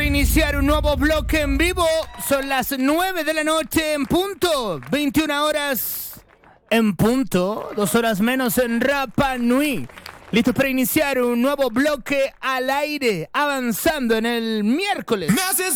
para iniciar un nuevo bloque en vivo. Son las 9 de la noche en punto. 21 horas en punto. 2 horas menos en Rapa Nui. Listos para iniciar un nuevo bloque al aire. Avanzando en el miércoles.